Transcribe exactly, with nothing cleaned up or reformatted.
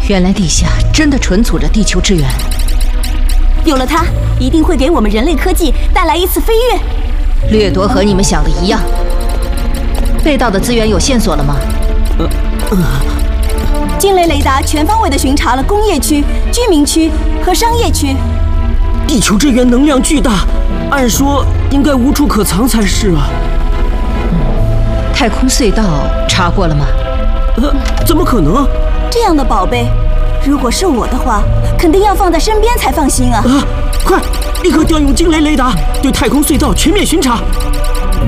原来地下真的存储着地球之源， 有了它，一定会给我们人类科技带来一次飞跃。 掠夺和你们想的一样。被盗的资源有线索了吗？ 呃呃，惊雷雷达全方位地巡查了工业区、居民区和商业区。 地球之源能量巨大，按说应该无处可藏才是啊。 太空隧道查过了吗？ 呃，怎么可能？ 这样的宝贝，如果是我的话，肯定要放在身边才放心啊！ 啊，快，立刻调用惊雷雷达对太空隧道全面巡查。